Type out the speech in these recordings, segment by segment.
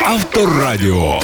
Авторадіо.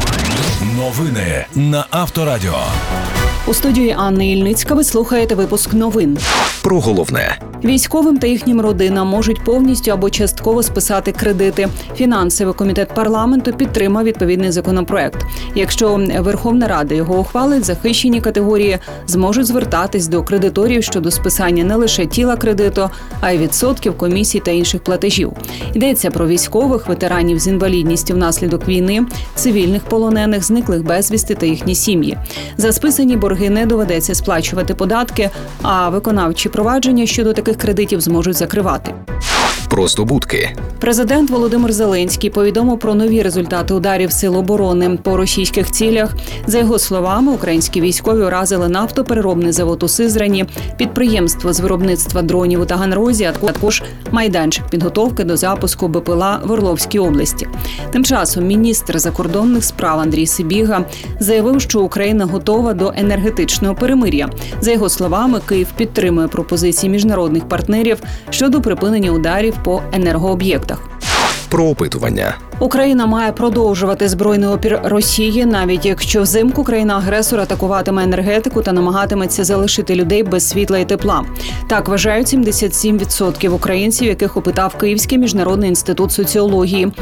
Новини на Авторадіо. У студії Анни Ільницька ви слухаєте випуск новин. Про головне. Військовим та їхнім родинам можуть повністю або частково списати кредити. Фінансовий комітет парламенту підтримав відповідний законопроект. Якщо Верховна Рада його ухвалить, захищені категорії зможуть звертатись до кредиторів щодо списання не лише тіла кредиту, а й відсотків, комісій та інших платежів. Йдеться про військових, ветеранів з інвалідністю внаслідок війни, цивільних полонених, зниклих безвісти та їхні сім'ї. За списані борги не доведеться сплачувати податки, а виконавчі провадження щодо таких кредитів зможуть закривати. Про здобутки. Президент Володимир Зеленський повідомив про нові результати ударів сил оборони по російських цілях. За його словами, українські військові уразили нафтопереробний завод у Сизрані, підприємство з виробництва дронів у Таганрозі, а також майданчик підготовки до запуску БПЛА в Орловській області. Тим часом міністр закордонних справ Андрій Сибіга заявив, що Україна готова до енергетичного перемир'я. За його словами, Київ підтримує пропозиції міжнародних партнерів щодо припинення ударів по енергооб'єктах. Про опитування. Україна має продовжувати збройний опір Росії, навіть якщо взимку країна-агресор атакуватиме енергетику та намагатиметься залишити людей без світла і тепла. Так вважають 77% українців, яких опитав Київський міжнародний інститут соціології.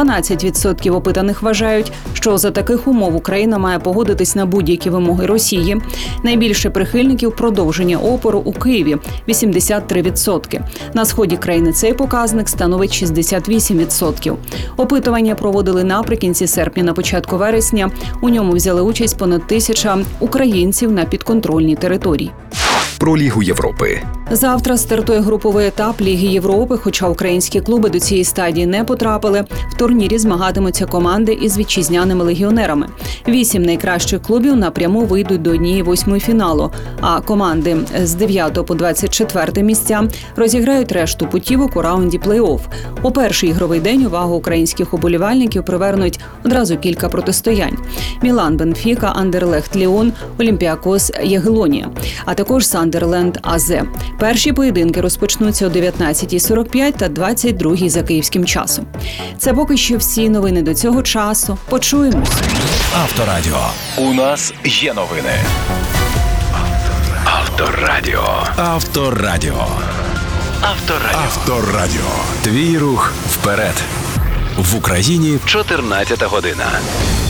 12% опитаних вважають, що за таких умов Україна має погодитись на будь-які вимоги Росії. Найбільше прихильників продовження опору у Києві – 83%. На сході країни цей показник становить 68%. Опитування проводили наприкінці серпня, на початку вересня. У ньому взяли участь понад 1000 українців на підконтрольній території. Про Лігу Європи. Завтра стартує груповий етап Ліги Європи, хоча українські клуби до цієї стадії не потрапили. В турнірі змагатимуться команди із вітчизняними легіонерами. 8 найкращих клубів напряму вийдуть до 1/8 фіналу, а команди з 9 по 24 місця розіграють решту путівок у раунді плей-офф. У перший ігровий день увагу українських уболівальників привернуть одразу кілька протистоянь. Мілан, Бенфіка, Андерлехт, Ліон, Олімпіакос, Ягелонія, а також Сандерленд, АЗ. Перші поєдинки розпочнуться о 19:45 та 22:00 за київським часом. Це поки що всі новини до цього часу. Почуємось. Авторадіо. У нас є новини. Авторадіо. Авторадіо. Авторадіо. Авторадіо. Твій рух вперед. В Україні 14 година.